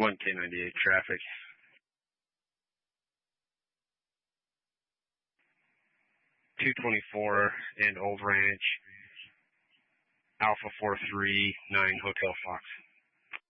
1K98 traffic. 224 and Old Ranch, Alpha 439 Hotel Fox.